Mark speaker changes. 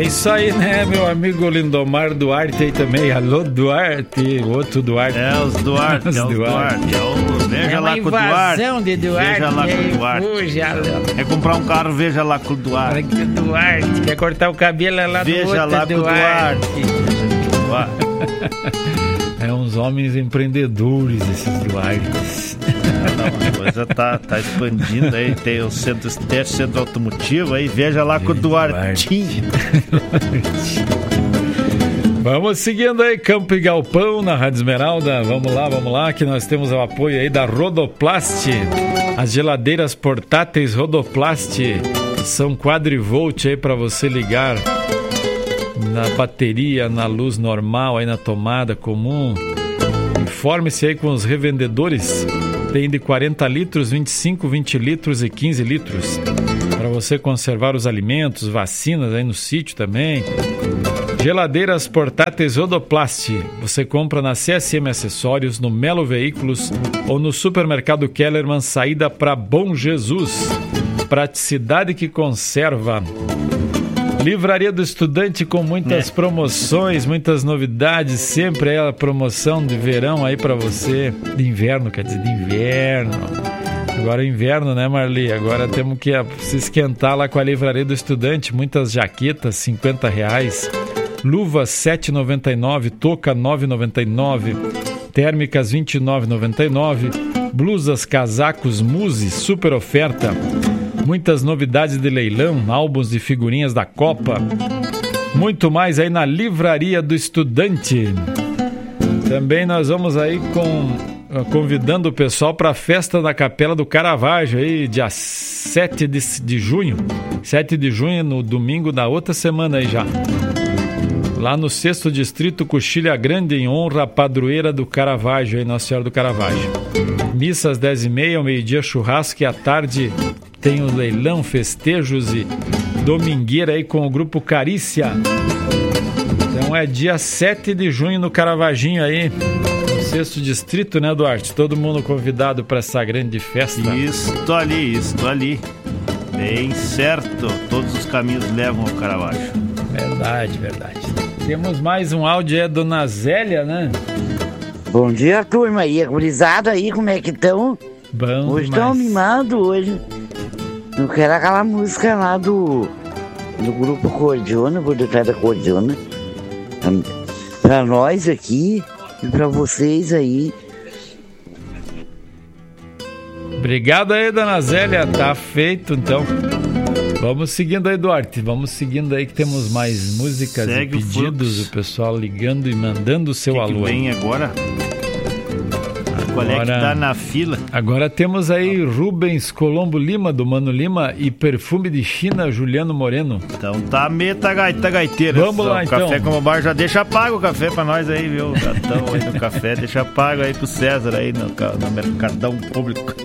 Speaker 1: É isso aí, né, meu amigo Lindomar Duarte aí também. Alô, Duarte, outro Duarte.
Speaker 2: É, os Duarte,
Speaker 1: Os
Speaker 2: é os Duarte. Veja lá com o Duarte.
Speaker 1: De Duarte.
Speaker 2: Veja lá com o Duarte. Quer comprar um carro, veja lá com o Duarte.
Speaker 1: Olha que o Duarte. Quer cortar o cabelo é lá do outro
Speaker 2: Veja lá com o Duarte.
Speaker 1: É uns homens empreendedores, esses Duartes.
Speaker 2: A coisa tá expandindo aí. Tem o centro automotivo aí. Veja lá com o Duartinho.
Speaker 1: Vamos seguindo aí, Campo e Galpão na Rádio Esmeralda. Vamos lá, que nós temos o apoio aí da Rodoplast. As geladeiras portáteis Rodoplast são quadrivolt aí para você ligar na bateria, na luz normal, aí na tomada comum. Informe-se aí com os revendedores. Tem de 40 litros, 25, 20 litros e 15 litros. Para você conservar os alimentos, vacinas aí no sítio também. Geladeiras portáteis Rodoplast. Você compra na CSM Acessórios, no Melo Veículos ou no Supermercado Kellerman, saída para Bom Jesus. Praticidade que conserva. Livraria do Estudante com muitas promoções, muitas novidades, sempre é a promoção de verão aí pra você, de inverno, quer dizer, de inverno. Agora é inverno, né, Marli? Agora temos que se esquentar lá com a Livraria do Estudante, muitas jaquetas, R$50, luvas R$7,99, touca R$9,99, térmicas R$29,99, blusas, casacos, Muse, super oferta. Muitas novidades de leilão, álbuns de figurinhas da Copa. Muito mais aí na Livraria do Estudante. Também nós vamos aí convidando o pessoal para a festa da Capela do Caravaggio aí, dia 7 de junho. 7 de junho, no domingo da outra semana aí já. Lá no 6º Distrito, Coxilha Grande, em honra à padroeira do Caravaggio, aí, Nossa Senhora do Caravaggio. Missa às 10h30, ao meio-dia churrasco e à tarde tem o leilão, festejos e domingueira aí com o grupo Carícia. Então é dia 7 de junho no Caravaginho aí, no 6º Distrito, né, Duarte? Todo mundo convidado para essa grande festa.
Speaker 2: Estou ali. Bem certo, todos os caminhos levam ao Caravaggio.
Speaker 1: Verdade. Temos mais um áudio, é a Dona Zélia, né?
Speaker 3: Bom dia, turma aí, gurizada aí, como é que estão?
Speaker 1: Bom,
Speaker 3: hoje estão mimados hoje. Eu quero aquela música lá do grupo Cordiona, por detrás da Cordiona. Pra nós aqui e pra vocês aí.
Speaker 1: Obrigado aí, Dona Zélia, tá feito então. Vamos seguindo aí, Duarte, que temos mais músicas e pedidos, o pessoal ligando e mandando o seu alô.
Speaker 2: Vem agora? Qual é que tá na fila?
Speaker 1: Agora temos aí Rubens Colombo Lima, do Mano Lima, e Perfume de China, Juliano Moreno.
Speaker 2: Então tá meta gaiteira.
Speaker 1: Vamos lá, então.
Speaker 2: Café como bar, já deixa pago o café pra nós aí, viu? Já estão aí no café, deixa pago aí pro César aí no Mercadão Público.